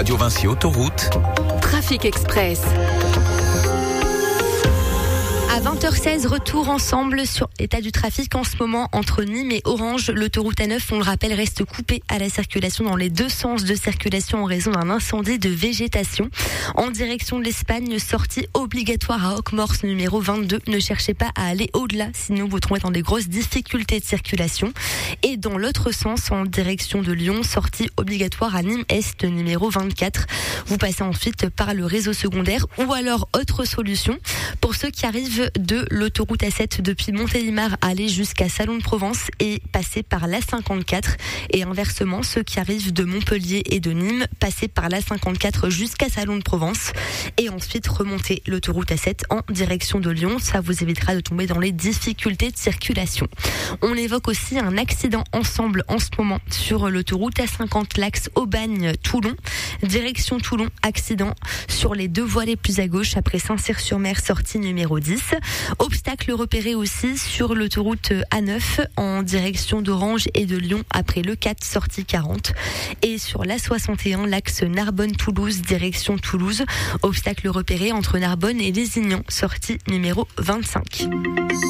Radio Vinci Autoroute. Trafic Express. À 20h16, retour ensemble sur l'état du trafic en ce moment entre Nîmes et Orange. L'autoroute A9, on le rappelle, reste coupée à la circulation dans les deux sens de circulation en raison d'un incendie de végétation. En direction de l'Espagne, sortie obligatoire à Ocmorse numéro 22. Ne cherchez pas à aller au-delà, sinon vous trouverez dans des grosses difficultés de circulation. Et dans l'autre sens, en direction de Lyon, sortie obligatoire à Nîmes-Est numéro 24. Vous passez ensuite par le réseau secondaire ou alors autre solution. Pour ceux qui arrivent de l'autoroute A7 depuis Montélimar à aller jusqu'à Salon de Provence et passer par l'A54. Et inversement, ceux qui arrivent de Montpellier et de Nîmes, passer par l'A54 jusqu'à Salon de Provence et ensuite remonter l'autoroute A7 en direction de Lyon. Ça vous évitera de tomber dans les difficultés de circulation. On évoque aussi un accident ensemble en ce moment sur l'autoroute A50, l'axe Aubagne-Toulon. Direction Toulon, accident sur les deux voies les plus à gauche après Saint-Cyr-sur-Mer, sortie numéro 10. Obstacle repéré aussi sur l'autoroute A9 en direction d'Orange et de Lyon après le 4, sortie 40. Et sur l'A61, l'axe Narbonne-Toulouse, direction Toulouse. Obstacle repéré entre Narbonne et Lézignan, sortie numéro 25.